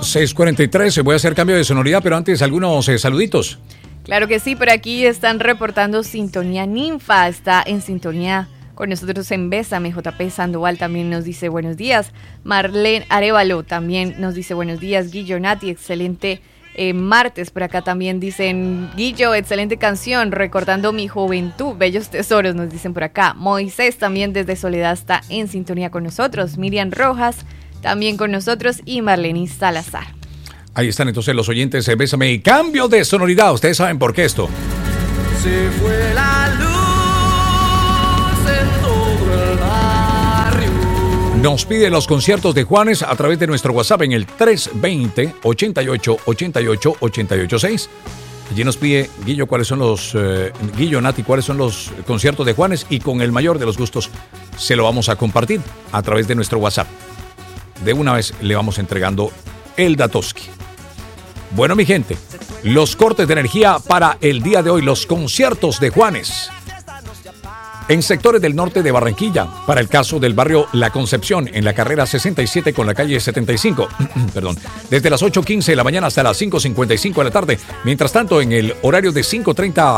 6:43, voy a hacer cambio de sonoridad, pero antes algunos saluditos. Claro que sí, por aquí están reportando sintonía. Ninfa está en sintonía con nosotros en Bésame. JP Sandoval también nos dice buenos días. Marlene Arevalo también nos dice buenos días. Guillo Nati, excelente martes. Por acá también dicen, Guillo, excelente canción, recordando mi juventud, bellos tesoros, nos dicen por acá. Moisés también desde Soledad está en sintonía con nosotros. Miriam Rojas también con nosotros y Marlene Salazar. Ahí están entonces los oyentes de Bésame y cambio de sonoridad. Ustedes saben por qué esto. Se fue la luz en todo el barrio. Nos pide los conciertos de Juanes a través de nuestro WhatsApp en el 320-88-88-886. Allí nos pide, Guillo, cuáles son los Guillo, Nati, cuáles son los conciertos de Juanes, y con el mayor de los gustos se lo vamos a compartir a través de nuestro WhatsApp. De una vez le vamos entregando el datoski. Bueno, mi gente, los cortes de energía para el día de hoy, los conciertos de Juanes en sectores del norte de Barranquilla, para el caso del barrio La Concepción, en la carrera 67 con la calle 75, perdón, desde las 8:15 de la mañana hasta las 5:55 de la tarde. Mientras tanto, en el horario de 5:30